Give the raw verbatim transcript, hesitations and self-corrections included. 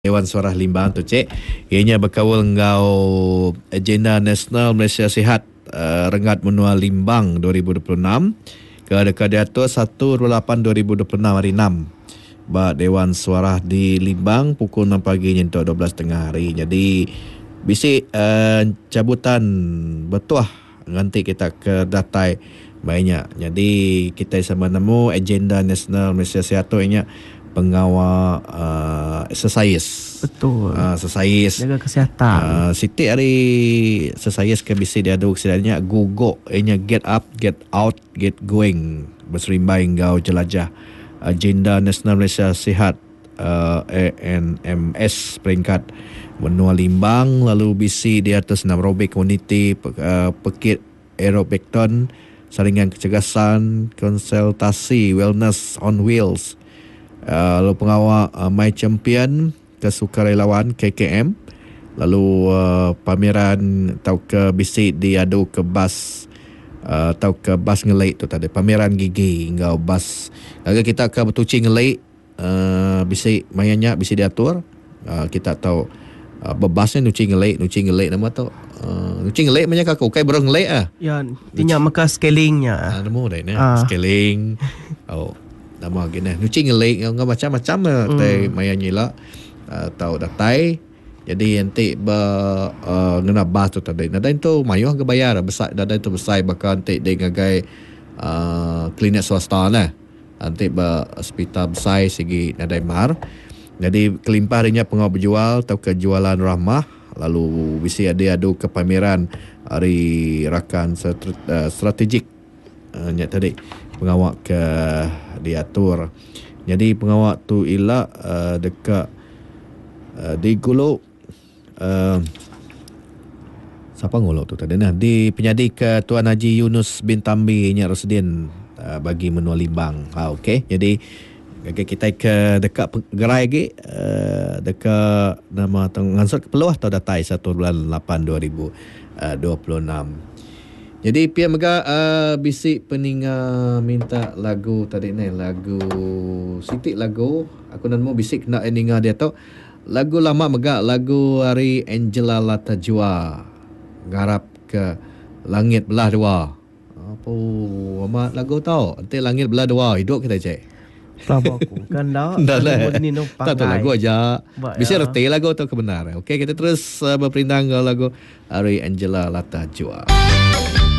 Dewan Suara Limbang tu cik, ianya berkawal ngau agenda nasional Malaysia Sihat uh, Rengat Menua Limbang dua ribu dua puluh enam ke dekat diatur satu dua puluh lapan dua ribu dua puluh enam hari enam ba Dewan Suara di Limbang pukul enam pagi nyentuh dua belas tengah hari. Jadi bisik uh, cabutan betuah nanti kita ke datai banyak. Jadi kita sama nemu agenda nasional Malaysia Sihat tu ianya pengawal uh, exercise. Betul. Uh, exercise. Jaga kesihatan. Uh, Siti hari exercise ke bisi dia ada kesidanya guguk, ianya get up, get out, get going. Berserimbai ngau jelajah agenda nasional Malaysia Sihat uh, A N M S peringkat Benua Limbang, lalu bisi di atas aerobik community, uh, pekit aerobikton, saringan kecergasan, konsultasi wellness on wheels. Uh, lalu pengawal uh, My Champion kesukarelawan K K M, lalu uh, pameran atau ke bisik diadu ke bas uh, atau ke bas ngelik tu tadi pameran gigi hingga bas agak kita akan bertuci ngelik uh, bisik mayanya bisik diatur uh, kita tahu uh, bebasnya nuci ngelik nuci ngelik nama tu uh, nuci ngelik banyak aku kai berang ngelik ah ya tinya maka scalingnya ah nemu dah ni Ah. scaling oh nama gini nuci ngelik ngau macam-macam Hmm. teh mayanya lah uh, tahu datai. Jadi nanti ber uh, ngena bas tu tadi. Nadai tu mayuh ke bayar besar nadai tu besar bakal nanti dia ngagai uh, klinik swasta lah. Nanti ber hospital besar segi nadai mar. Jadi kelimpah harinya pengawal berjual atau kejualan rahmah, lalu bisi ada adu ke pameran hari rakan strate- uh, strategik uh, nyak tadi pengawal ke diatur. Jadi pengawal tu ialah uh, dekat uh, di Guluk uh, siapa ngolok tu tadi nah di penyadi ke Tuan Haji Yunus bin Tambi Nyak Rosdin uh, bagi Menua Limbang. Ha okey. Jadi okay, kita ke dekat gerai lagi uh, dekat nama ngansur ke peluah atau datai satu bulan lapan dua ribu dua puluh enam. Jadi pihak mega uh, bisik peninga minta lagu tadi ni lagu sitik lagu aku dan mau bisik nak eninga dia tu lagu lama mega lagu hari Angela Latajua garap ke langit belah dua. Apa amat lagu tau? Nanti langit belah dua hidup kita cek. Prabu aku kan dah Dah lah. ni no Tak tahu lagu aja. Baik, Bisa ya. reti lagu tu kebenaran. Okey kita terus uh, berperindang ke lagu hari Angela Latajua.